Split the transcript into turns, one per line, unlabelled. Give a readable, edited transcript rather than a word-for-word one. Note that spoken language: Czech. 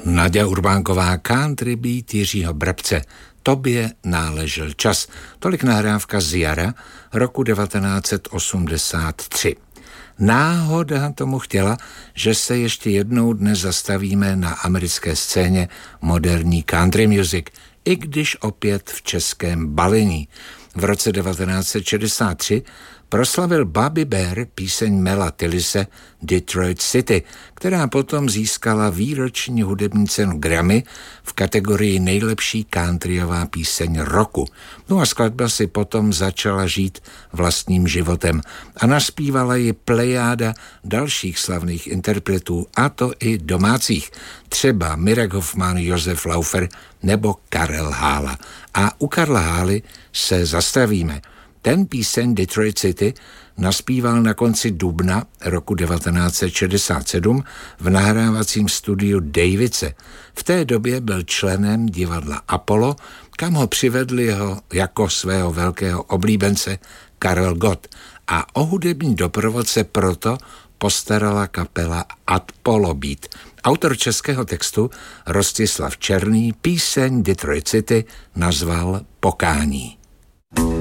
Naďa Urbánková, country beat Jiřího Brabce. Tobě náležel čas. Tolik nahrávka z jara roku 1983. Náhoda tomu chtěla, že se ještě jednou dnes zastavíme na americké scéně moderní country music, i když opět v českém balení. V roce 1963 proslavil Bobby Bare píseň Mela Tillise Detroit City, která potom získala výroční hudební cenu Grammy v kategorii nejlepší countryová píseň roku. No a skladba si potom začala žít vlastním životem a naspívala ji plejáda dalších slavných interpretů, a to i domácích, třeba Mirek Hoffman, Josef Laufer nebo Karel Hála. A u Karla Hály se zastavíme. Ten píseň Detroit City naspíval na konci dubna roku 1967 v nahrávacím studiu Davidse. V té době byl členem divadla Apollo, kam ho přivedli jeho jako svého velkého oblíbence Karel Gott. A o hudební doprovod se proto postarala kapela Apollo Beat. Autor českého textu Rostislav Černý píseň Detroit City nazval Pokání.